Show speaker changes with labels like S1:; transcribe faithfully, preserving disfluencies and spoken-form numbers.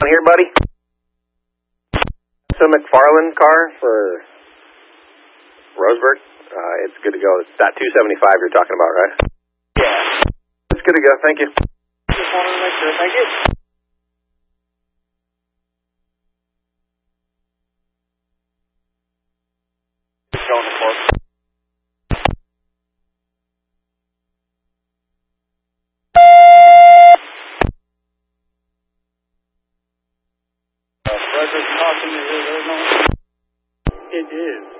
S1: here, buddy? It's a McFarland car for Roseburg. Uh, it's good to go. It's that two seventy-five you're talking about, right? Yeah. It's good to go. Thank you.
S2: Just wanted to make sure. Thank you. Just going to court. Uh, Frederick talking to you, there's no... It is.